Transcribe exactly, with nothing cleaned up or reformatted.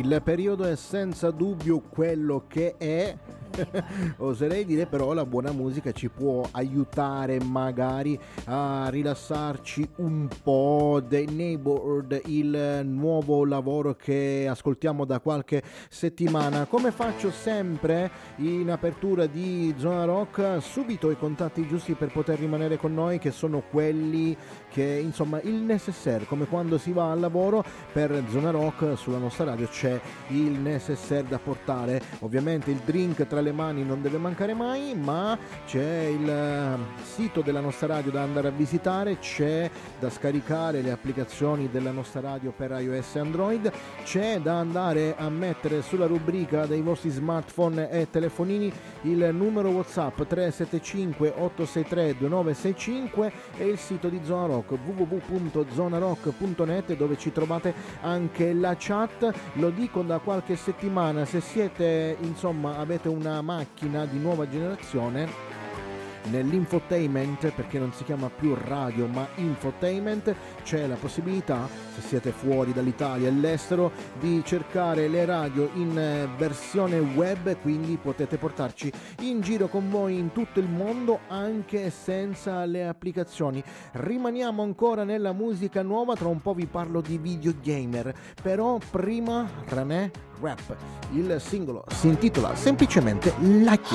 Il periodo è senza dubbio quello che è. Oserei dire, però la buona musica ci può aiutare magari a rilassarci un po'. The Neighborhood, il nuovo lavoro che ascoltiamo da qualche settimana. Come faccio sempre in apertura di Zona Rock, subito i contatti giusti per poter rimanere con noi, che sono quelli che, insomma, il necessaire, come quando si va al lavoro. Per Zona Rock sulla nostra radio c'è il necessaire da portare, ovviamente il drink tra le mani non deve mancare mai, ma c'è il sito della nostra radio da andare a visitare, c'è da scaricare le applicazioni della nostra radio per iOS e Android, c'è da andare a mettere sulla rubrica dei vostri smartphone e telefonini il numero WhatsApp tre sette cinque otto sei tre due nove sei cinque e il sito di Zona Rock w w w punto zona rock punto net, dove ci trovate anche la chat. Lo dico da qualche settimana, se siete, insomma, avete una macchina di nuova generazione, nell'infotainment, perché non si chiama più radio ma infotainment, c'è la possibilità, se siete fuori dall'Italia e all'estero, di cercare le radio in versione web, quindi potete portarci in giro con voi in tutto il mondo anche senza le applicazioni. Rimaniamo ancora nella musica nuova, tra un po' vi parlo di videogamer, però prima René Rap, il singolo si intitola semplicemente Lucky.